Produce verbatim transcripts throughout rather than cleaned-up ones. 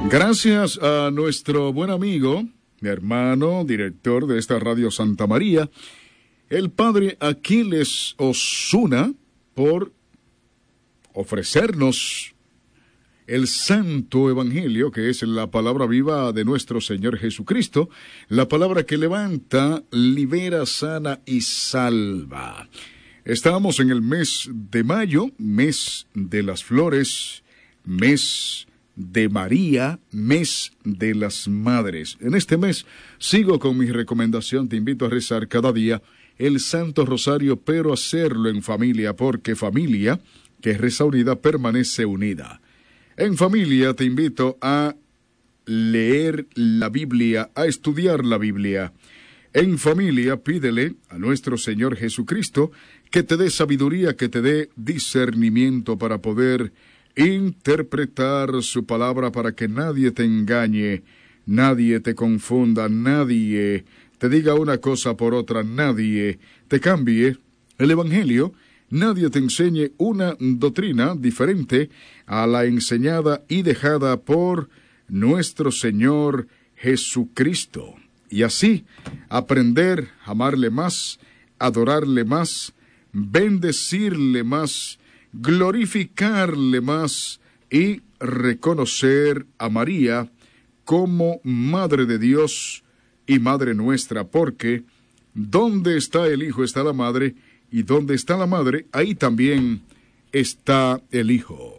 Gracias a nuestro buen amigo, mi hermano, director de esta Radio Santa María, el padre Aquiles Osuna, por ofrecernos el Santo Evangelio, que es la palabra viva de nuestro Señor Jesucristo, la palabra que levanta, libera, sana y salva. Estamos en el mes de mayo, mes de las flores, mes de María, mes de las madres. En este mes sigo con mi recomendación, te invito a rezar cada día el Santo Rosario, pero hacerlo en familia, porque familia que reza unida permanece unida. En familia te invito a leer la Biblia, a estudiar la Biblia. En familia pídele a nuestro Señor Jesucristo que te dé sabiduría, que te dé discernimiento para poder interpretar su palabra, para que nadie te engañe, nadie te confunda, nadie te diga una cosa por otra, nadie te cambie el Evangelio, nadie te enseñe una doctrina diferente a la enseñada y dejada por nuestro Señor Jesucristo. Y así aprender a amarle más, adorarle más, bendecirle más, glorificarle más y reconocer a María como Madre de Dios y Madre nuestra, porque donde está el Hijo está la Madre, y donde está la Madre, ahí también está el Hijo.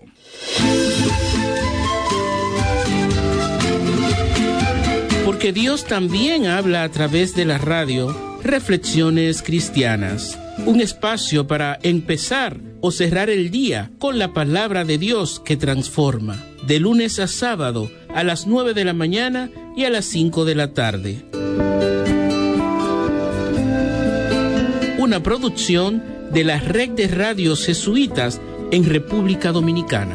Porque Dios también habla a través de la radio. Reflexiones Cristianas, un espacio para empezar o cerrar el día con la palabra de Dios que transforma, de lunes a sábado a las nueve de la mañana y a las cinco de la tarde. Una producción de la Red de Radios Jesuitas en República Dominicana.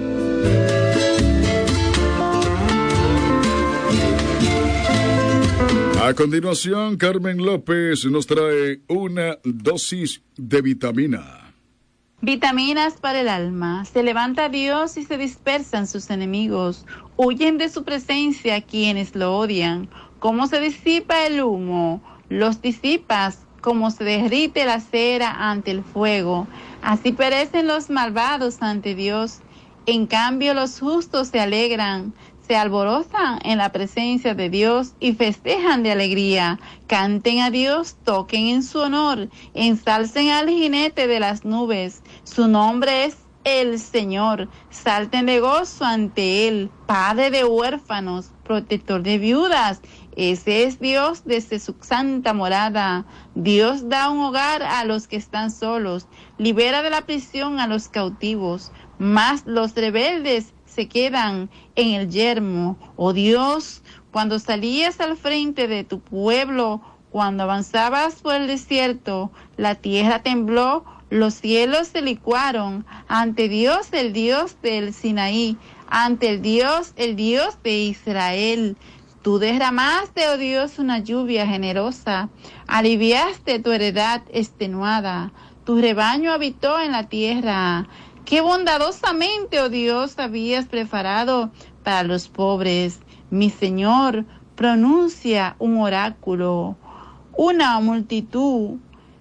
A continuación, Carmen López nos trae una dosis de vitamina. Vitaminas para el alma. Se levanta Dios y se dispersan sus enemigos. Huyen de su presencia quienes lo odian. Como se disipa el humo, los disipas, como se derrite la cera ante el fuego. Así perecen los malvados ante Dios. En cambio, los justos se alegran. Se alborozan en la presencia de Dios y festejan de alegría. Canten a Dios, toquen en su honor, ensalcen al jinete de las nubes. Su nombre es el Señor. Salten de gozo ante Él, Padre de huérfanos, protector de viudas. Ese es Dios desde su santa morada. Dios da un hogar a los que están solos, libera de la prisión a los cautivos, mas los rebeldes se quedan en el yermo. Oh Dios, cuando salías al frente de tu pueblo, cuando avanzabas por el desierto, la tierra tembló, los cielos se licuaron ante Dios, el Dios del Sinaí, ante el Dios, el Dios de Israel. Tú derramaste, oh Dios, una lluvia generosa, aliviaste tu heredad extenuada, tu rebaño habitó en la tierra. Qué bondadosamente, oh Dios, habías preparado para los pobres. Mi Señor, pronuncia un oráculo, una multitud.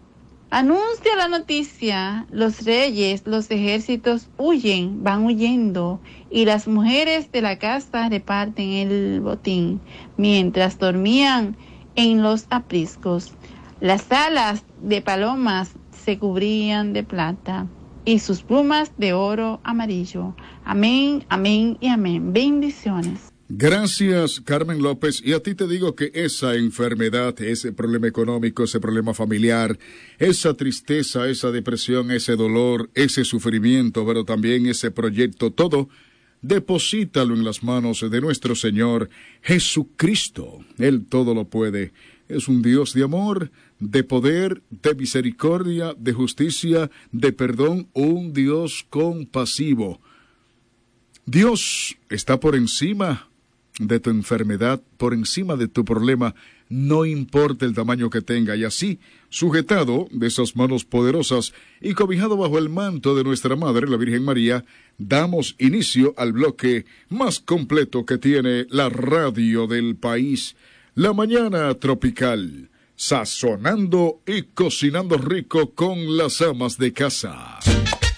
Anuncia la noticia. Los reyes, los ejércitos huyen, van huyendo, y las mujeres de la casa reparten el botín, mientras dormían en los apriscos. Las alas de palomas se cubrían de plata, y sus plumas de oro amarillo. Amén, amén y amén. Bendiciones. Gracias, Carmen López. Y a ti te digo que esa enfermedad, ese problema económico, ese problema familiar, esa tristeza, esa depresión, ese dolor, ese sufrimiento, pero también ese proyecto, todo, deposítalo en las manos de nuestro Señor Jesucristo. Él todo lo puede. Es un Dios de amor, de poder, de misericordia, de justicia, de perdón, un Dios compasivo. Dios está por encima de tu enfermedad por encima de tu problema, no importa el tamaño que tenga, y así, sujetado de esas manos poderosas y cobijado bajo el manto de nuestra Madre, la Virgen María, damos inicio al bloque más completo que tiene la radio del país, La Mañana Tropical, sazonando y cocinando rico con las amas de casa.